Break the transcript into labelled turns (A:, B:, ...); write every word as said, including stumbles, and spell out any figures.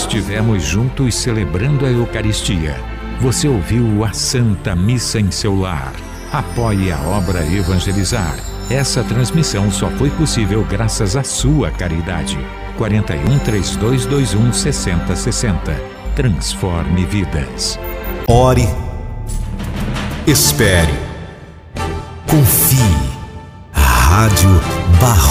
A: estivemos juntos celebrando a Eucaristia. Você ouviu a Santa Missa em seu lar. Apoie a obra Evangelizar. Essa transmissão só foi possível graças à sua caridade. quarenta e um, três dois dois um, sessenta sessenta. Transforme vidas.
B: Ore. Espere. Confie. Rádio Barro.